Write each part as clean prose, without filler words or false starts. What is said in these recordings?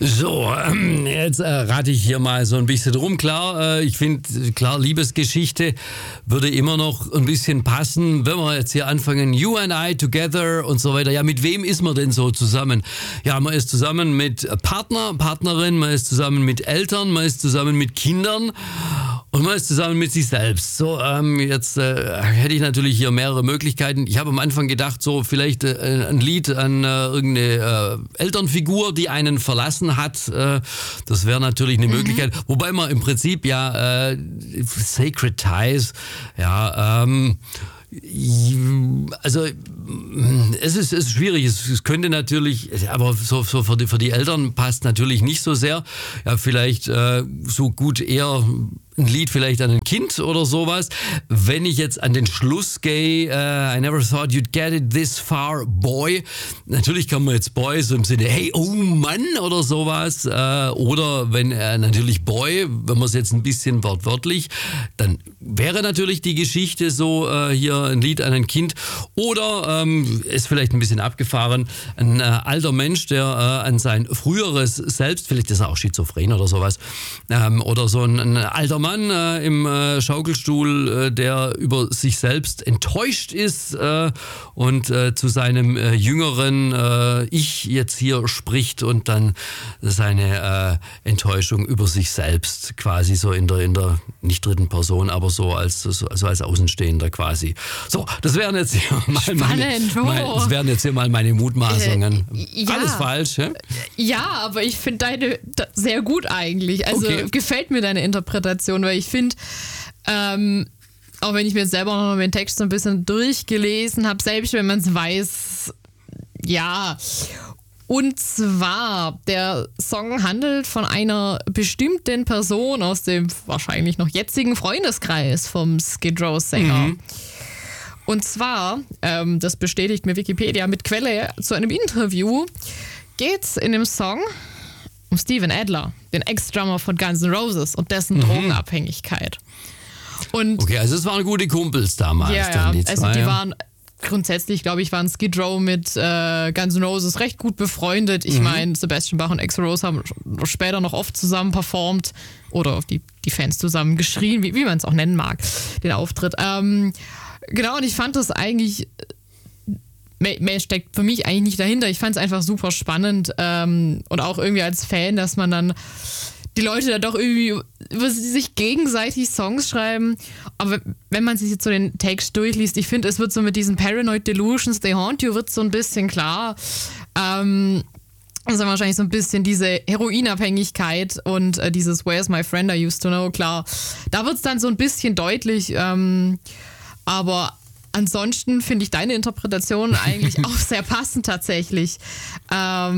So, jetzt rate ich hier mal so ein bisschen rum. Klar, ich finde, Liebesgeschichte würde immer noch ein bisschen passen, wenn wir jetzt hier anfangen, You and I together und so weiter. Ja, mit wem ist man denn so zusammen? Ja, man ist zusammen mit Partner, Partnerin, man ist zusammen mit Eltern, man ist zusammen mit Kindern und man ist zusammen mit sich selbst. So, jetzt hätte ich natürlich hier mehrere Möglichkeiten. Ich habe am Anfang gedacht, so vielleicht ein Lied an irgendeine Elternfigur, die einen verlassen hat. Das wäre natürlich eine Möglichkeit. Wobei man im Prinzip ja Sacred Ties, ja, also es ist schwierig, es könnte natürlich, aber so für die Eltern passt natürlich nicht so sehr. Ja, vielleicht so gut eher ein Lied vielleicht an ein Kind oder sowas. Wenn ich jetzt an den Schluss gehe, I never thought you'd get it this far, boy. Natürlich kann man jetzt Boy so im Sinne, hey, oh Mann oder sowas. Oder wenn natürlich Boy, wenn man es jetzt ein bisschen wortwörtlich, dann wäre natürlich die Geschichte so hier ein Lied an ein Kind. Oder ist vielleicht ein bisschen abgefahren, ein alter Mensch, der an sein früheres Selbst, vielleicht ist er auch schizophren oder sowas, oder so ein alter Mann im Schaukelstuhl, der über sich selbst enttäuscht ist und zu seinem jüngeren Ich jetzt hier spricht und dann seine Enttäuschung über sich selbst quasi so in der nicht dritten Person, aber so als Außenstehender quasi. So, das wären jetzt hier mal meine Mutmaßungen. Ja. Alles falsch, ja? Ja, aber ich finde deine sehr gut eigentlich. Also gefällt mir deine Interpretation, weil ich finde, auch wenn ich mir jetzt selber noch den Text so ein bisschen durchgelesen habe, selbst wenn man es weiß, ja. Und zwar, der Song handelt von einer bestimmten Person aus dem wahrscheinlich noch jetzigen Freundeskreis vom Skid Row-Sänger. Und zwar, das bestätigt mir Wikipedia mit Quelle zu einem Interview, geht es in dem Song um Steven Adler, den Ex-Drummer von Guns N' Roses und dessen Drogenabhängigkeit. Und okay, also es waren gute Kumpels damals. ja, dann die also zwei, die waren grundsätzlich, glaube ich, waren Skid Row mit Guns N' Roses recht gut befreundet. Ich meine, Sebastian Bach und Axl Rose haben später noch oft zusammen performt oder die Fans zusammen geschrien, wie man es auch nennen mag, den Auftritt. Genau, und ich fand das eigentlich, mehr steckt für mich eigentlich nicht dahinter. Ich fand es einfach super spannend und auch irgendwie als Fan, dass man dann die Leute da doch irgendwie über sich gegenseitig Songs schreiben. Aber wenn man sich jetzt so den Text durchliest, ich finde, es wird so mit diesen Paranoid Delusions, They Haunt You, wird so ein bisschen klar. Also wahrscheinlich so ein bisschen diese Heroinabhängigkeit und dieses Where's My Friend I Used to Know, klar. Da wird es dann so ein bisschen deutlich, aber ansonsten finde ich deine Interpretation eigentlich auch sehr passend tatsächlich. Das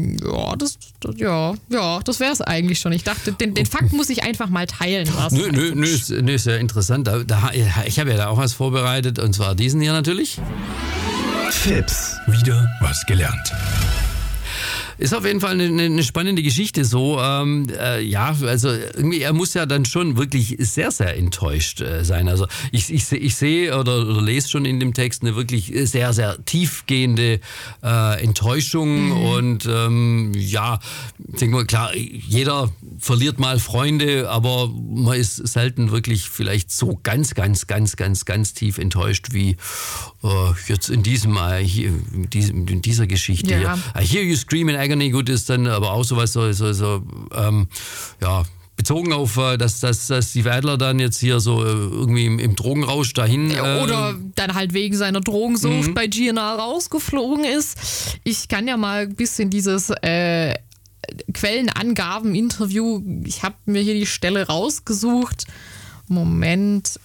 wäre es eigentlich schon. Ich dachte, den Fakt muss ich einfach mal teilen. Nö, ist ja interessant. Ich habe ja da auch was vorbereitet und zwar diesen hier natürlich. Fips. Wieder was gelernt. Ist auf jeden Fall eine spannende Geschichte so. Also irgendwie, er muss ja dann schon wirklich sehr, sehr enttäuscht sein. Also ich sehe oder lese schon in dem Text eine wirklich sehr, sehr tiefgehende Enttäuschung und ich denke mal, klar, jeder verliert mal Freunde, aber man ist selten wirklich vielleicht so ganz tief enttäuscht wie jetzt in dieser Geschichte hier. I hear you scream in agony, gut ist dann aber auch sowas bezogen auf, dass Steve Adler dann jetzt hier so irgendwie im Drogenrausch dahin... oder dann halt wegen seiner Drogensucht bei GNR rausgeflogen ist. Ich kann ja mal ein bisschen dieses Quellenangaben-Interview, ich habe mir hier die Stelle rausgesucht. Moment,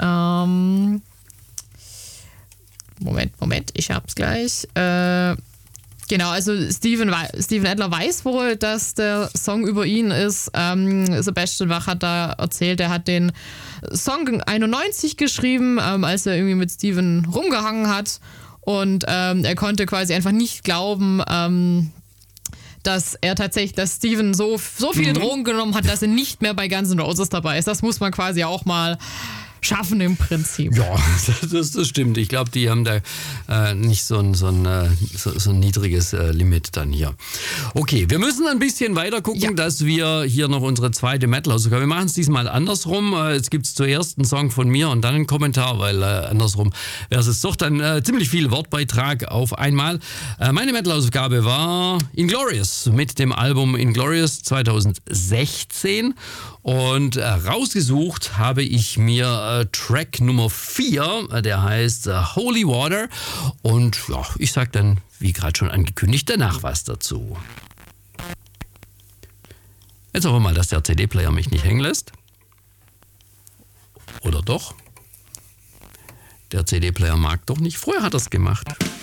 ich hab's gleich. Genau, also Steven Adler weiß wohl, dass der Song über ihn ist. Sebastian Bach hat da erzählt, er hat den Song 91 geschrieben, als er irgendwie mit Steven rumgehangen hat. Und er konnte quasi einfach nicht glauben, dass Steven so viele Drogen genommen hat, dass er nicht mehr bei Guns N' Roses dabei ist. Das muss man quasi auch mal schaffen im Prinzip. Ja, das stimmt. Ich glaube, die haben da nicht so ein niedriges Limit dann hier. Okay, wir müssen ein bisschen weiter gucken, dass wir hier noch unsere zweite Metal-Hausaufgabe. Wir machen es diesmal andersrum. Jetzt gibt es zuerst einen Song von mir und dann einen Kommentar, weil andersrum wäre es doch dann ziemlich viel Wortbeitrag auf einmal. Meine Metal-Hausaufgabe war Inglorious mit dem Album Inglorious 2016 und rausgesucht habe ich mir Track Nummer 4, der heißt Holy Water und ja, ich sag dann, wie gerade schon angekündigt, danach was dazu. Jetzt hoffen wir mal, dass der CD-Player mich nicht hängen lässt. Oder doch? Der CD-Player mag doch nicht. Vorher hat er es gemacht.